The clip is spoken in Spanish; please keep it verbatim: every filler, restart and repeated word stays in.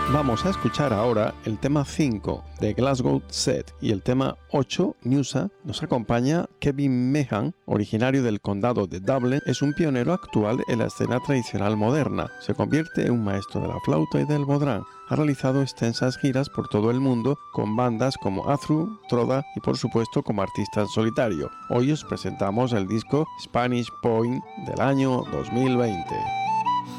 Vamos a escuchar ahora el tema cinco de Glasgow Set y el tema ocho, Musa. Nos acompaña Kevin Meehan, originario del condado de Dublin. Es un pionero actual en la escena tradicional moderna. Se convierte en un maestro de la flauta y del bodhrán. Ha realizado extensas giras por todo el mundo con bandas como Athru, Troda y por supuesto como artista en solitario. Hoy os presentamos el disco Spanish Point del año dos mil veinte.